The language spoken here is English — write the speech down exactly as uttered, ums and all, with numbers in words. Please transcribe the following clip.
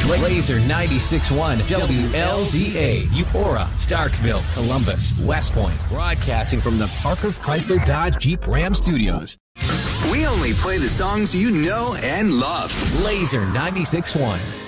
Laser ninety-six point one W L Z A, Eupora, Starkville, Columbus, West Point. Broadcasting from the Parker Chrysler Dodge Jeep Ram Studios. We only play the songs you know and love. Laser ninety-six point one.